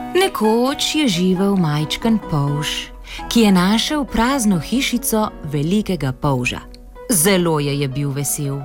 Nekoč je živel majčken polž, ki je našel prazno hišico velikega polža. Zelo je bil vesel.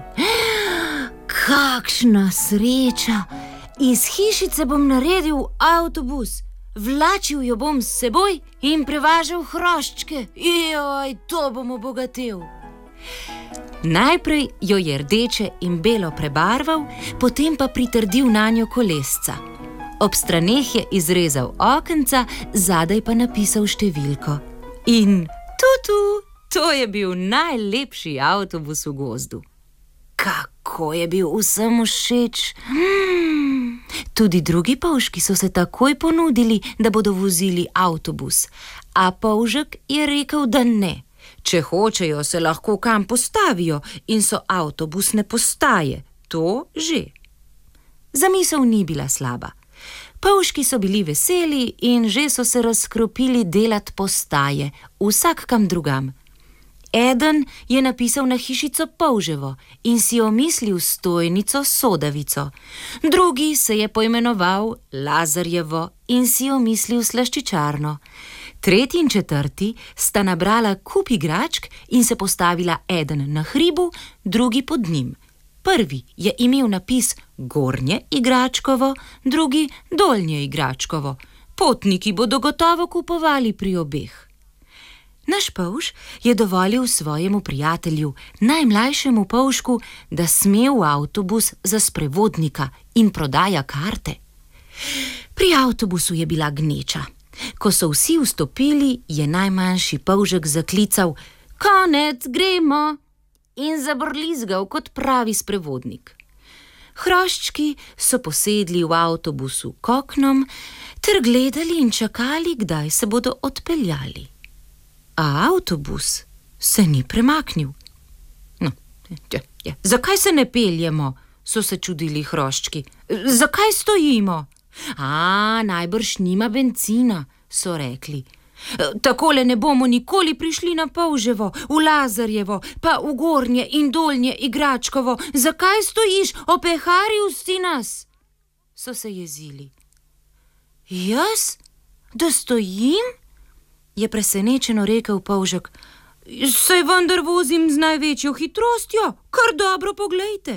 Kakšna sreča! Iz hišice bom naredil avtobus, vlačil jo bom s seboj in prevažal hroščke. Joj, to bom obogatel. Najprej jo je rdeče in belo prebarval, potem pa pritrdil nanjo kolesca. Ob straneh je izrezal okenca, zadaj pa napisal številko. In tutu, to je bil najlepši avtobus v gozdu. Kako je bil vsem všeč! Tudi drugi polžki so se takoj ponudili, da bodo vozili avtobus, a polžek je rekel, da ne. Če hočejo, se lahko kam postavijo in so avtobusne postaje, to že. Zamisel ni bila slaba. Polžki so bili veseli in že so se razkropili delat postaje, vsak kam drugam. Eden je napisal na hišico polževo in si omislil stojnico sodavico. Drugi se je poimenoval Lazarjevo in si omislil slaščičarno. Tretji in četrti sta nabrala kup igračk in se postavila eden na hribu, drugi pod njim. Prvi je imel napis Gornje igračkovo, drugi Dolnje igračkovo. Potniki bodo gotovo kupovali pri obeh. Naš polž je dovolil svojemu prijatelju, najmlajšemu polžku, da sme v avtobus za sprevodnika in prodaja karte. Pri avtobusu je bila gneča. Ko so vsi vstopili, je najmanjši polžek zaklical: "Konec, gremo!" in zabrlizgal kot pravi sprevodnik. Hroščki so posedli v avtobusu k oknom ter gledali in čakali, kdaj se bodo odpeljali. A avtobus se ni premaknil. Zakaj se ne peljemo? So se čudili hroščki. Zakaj stojimo? Najbrž nima bencina, so rekli. Takole ne bomo nikoli prišli na Polževo, v Lazarjevo, pa v Gornje in Dolnje igračkovo. Zakaj stojiš? Opeharil si nas, so se jezili. Jaz? Da stojim? Je presenečeno rekel polžek. Saj vendar vozim z največjo hitrostjo, kar dobro poglejte.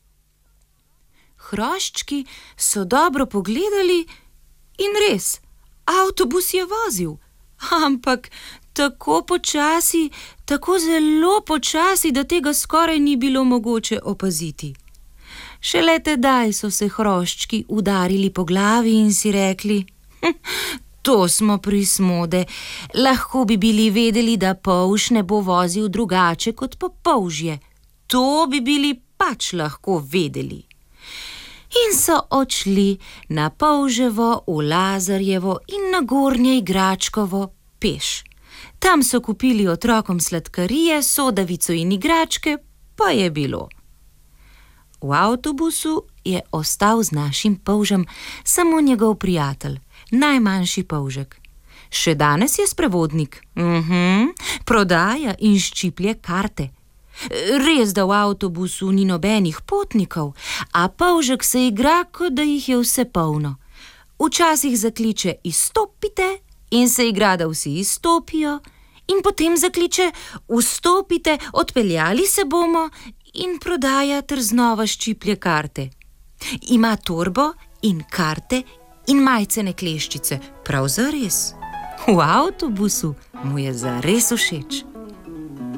Hroščki so dobro pogledali in res, avtobus je vozil, ampak tako počasi, tako zelo počasi, da tega skoraj ni bilo mogoče opaziti. Šele tedaj so se hroščki udarili po glavi in si rekli: To smo prismode, lahko bi bili vedeli, da polž ne bo vozil drugače kot po polžje. To bi bili pač lahko vedeli. In so odšli na Polževo, v Lazarjevo in na Gornje igračkovo peš. Tam so kupili otrokom sladkarije, sodavico in igračke, pa je bilo. V avtobusu je ostal z našim polžem samo njegov prijatelj, najmanjši polžek. Še danes je sprevodnik. Prodaja in ščiplje karte. Res, da v avtobusu ni nobenih potnikov, a polžek se igra, kot da jih je vse polno. Včasih zakliče: "Izstopite", in se igra, da vsi izstopijo, in potem zakliče: "Vstopite, odpeljali se bomo", in prodaja ter znova ščiplje karte. Ima torbo in karte in majcene kleščice, prav zares. V avtobusu mu je zares všeč.